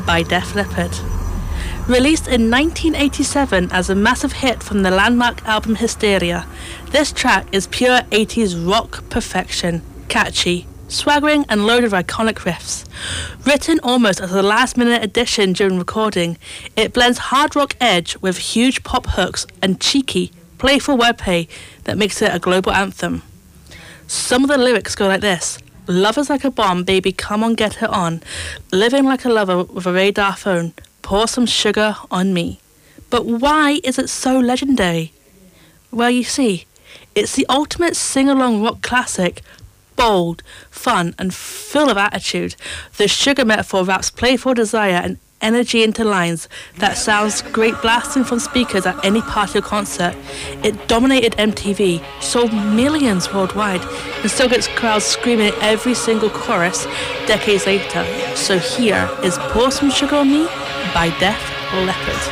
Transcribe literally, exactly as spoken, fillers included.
by Def Leppard. Released in nineteen eighty-seven as a massive hit from the landmark album Hysteria, this track is pure eighties rock perfection, catchy, swaggering and loaded with iconic riffs. Written almost as a last-minute addition during recording, it blends hard rock edge with huge pop hooks and cheeky, playful wordplay that makes it a global anthem. Some of the lyrics go like this: love is like a bomb, baby, come on, get it on. Living like a lover with a radar phone, pour some sugar on me. But why is it so legendary? Well, you see, it's the ultimate sing-along rock classic, bold, fun, and full of attitude. The sugar metaphor wraps playful desire and energy into lines that sounds great blasting from speakers at any party or concert. It dominated M T V, sold millions worldwide, and still gets crowds screaming at every single chorus decades later. So here is Pour Some Sugar on Me by Def Leppard.